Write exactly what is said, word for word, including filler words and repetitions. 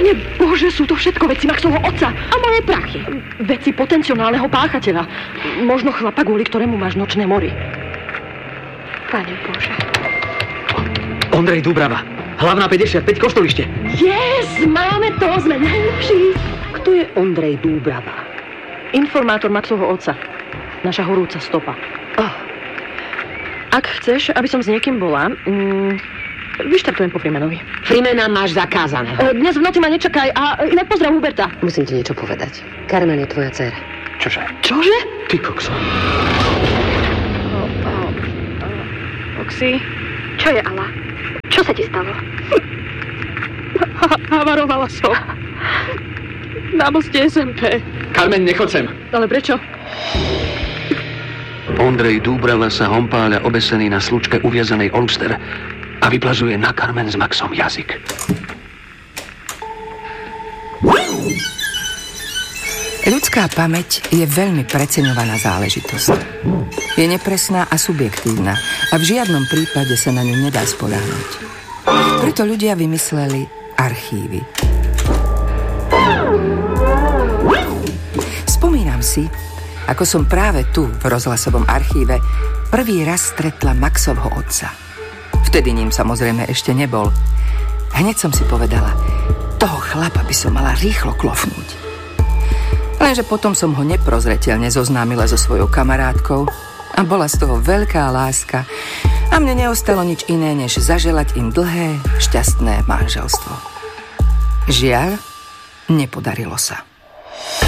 Pane Bože, sú to všetko veci Maxovho otca. A moje prachy. Veci potenciálneho páchateľa. Možno chlapa, kvôli ktorému máš nočné mory. Pane Bože. Ondrej Dúbrava. Hlavná päťdesiatpäť, Kostolište. Yes, máme to, sme najlepší. Kto je Ondrej Dúbrava? Informátor Maxovho otca. Naša horúca stopa. Oh. Ak chceš, aby som s niekým bola, mm, vyštartujem po Freemanovi. Freemana máš zakázaného. E, dnes v noci ma nečakaj a inak pozdrav Huberta. Musím ti niečo povedať. Carmen je tvoja dcéra. Čože? Čože? Ty kokso. Oxy, čo je Ala? Čo sa ti stalo? Havarovala som. Na moste es em pé. Carmen, nechod sem. Ale prečo? Ondrej Dúbrava sa hompáľa obesený na slučke uviazanej Ulster a vyplazuje na Carmen s Maxom jazyk. Ľudská pamäť je veľmi preceňovaná záležitosť. Je nepresná a subjektívna a v žiadnom prípade sa na ňu nedá spoľahnúť. Preto ľudia vymysleli archívy. Spomínam si, ako som práve tu v rozhlasovom archíve prvý raz stretla Maxovho otca. Vtedy ním samozrejme ešte nebol. Hneď som si povedala, toho chlapa by som mala rýchlo klofnúť. Lenže potom som ho neprozreteľne zoznámila so svojou kamarátkou a bola z toho veľká láska a mne neostalo nič iné, než zaželať im dlhé, šťastné manželstvo. Žiaľ, nepodarilo sa.